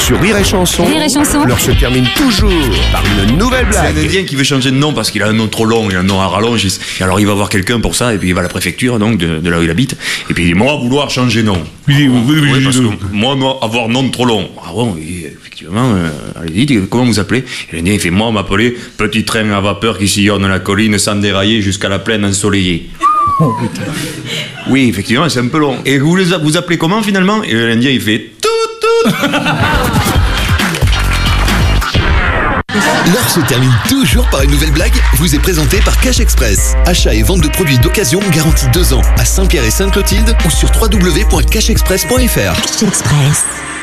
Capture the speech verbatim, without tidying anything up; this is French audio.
Sur Rire et Chanson, Rire et Chanson. l'heure se termine toujours par une nouvelle C'est un blague. Indien qui veut changer de nom parce qu'il a un nom trop long, il a un nom à rallonge. Et alors il va voir quelqu'un pour ça, et puis il va à la préfecture donc de, de là où il habite, et puis il dit moi vouloir changer de nom. Oui, parce que moi, moi avoir nom trop long. Ah bon, oui, effectivement, euh, allez-y, comment vous appelez? Et l'Indien il fait moi m'appeler petit train à vapeur qui sillonne la colline sans dérailler jusqu'à la plaine ensoleillée. Oh putain. Oui, effectivement, c'est un peu long. Et vous les vous appelez comment finalement? Et l'Indien il fait tout tout. L'heure se termine toujours par une nouvelle blague, vous est présentée par Cash Express. Achat et vente de produits d'occasion garantis deux ans à Saint-Pierre et Sainte-Clotilde ou sur w w w point cash express point f r. Cash Express.